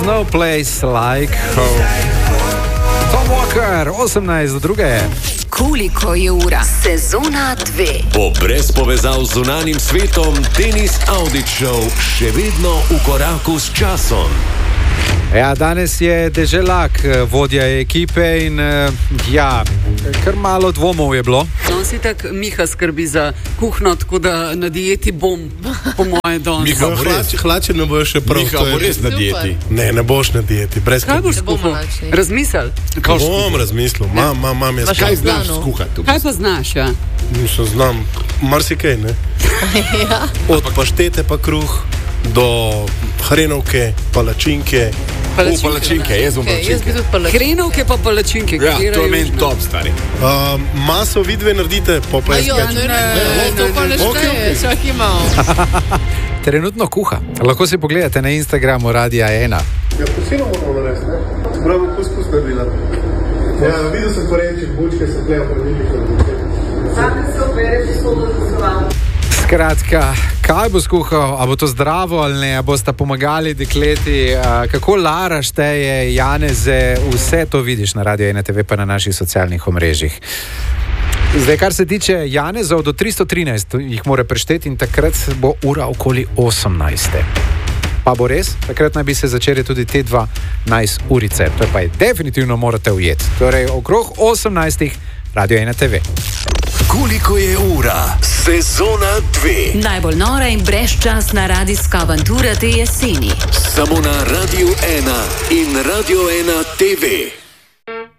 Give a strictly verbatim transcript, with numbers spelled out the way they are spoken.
There's no place like home. Tom Walker, osemnajst do druge je. Koliko je ura? Sezona dve. Bo brez povezav z zunanjim svetom Tenis Audit Show še vedno v koraku s časom. Ja, danes je Deželak, vodja ekipe in ja, kar malo dvomov je bilo. No, si tak Miha skrbi za kuhno, tako da na dieti bom, po moje danes. Miha, bo res, hlače ne boš še prav. Miha, bo res na dieti. Ne, ne boš na dieti. Brez Kaj boš skuhal? Razmisel? Bom razmislil, mam, mam, mam jaz. Kaj znaš skuhati? Kaj pa znaš, ja? Mislim, znam marsikaj, ne? Ja. Od paštete pa kruh do hrenovke, palačinke. Palačinke, palačinke, jaz bom Okay, jaz bi palačinke. tudi palačinke. Hrenovke pa palačinke. Ja, katera to je je meni južna? top, stari. Uh, maso vidve naredite, pa pa jaz Ajo, pečem. ne, ne, ne, to pa ne Okej, šteje, okej. čak imamo. Trenutno kuha. Lahko si pogledate na Instagramu Radia ena. Ja, posebno moramo narediti, ne? Bravo, kuskus naredila. Ja, videl sem korenček, bučke, sem gledal predvidnik. Zame se obere pistola za Skratka, kaj bo skuhal, a bo to zdravo ali ne, a bosta pomagali dekleti, a, kako Lara šteje, Janeze, vse to vidiš na Radio ena te ve pa na naših socialnih omrežjih. Zdaj, kar se tiče Janezov, do tristo trinajst jih mora prešteti in takrat bo ura okoli osemnajste. Pa bo res, takrat naj bi se začeli tudi te dva najst urice, to pa je definitivno morate ujeti. Torej, okrog osemnajstih Radio ena te ve. Koliko je ura? Sezona dve. Najbolj nora in brezčasna radijska avantura te jeseni. Samo na Radio ena in Radio ena te ve.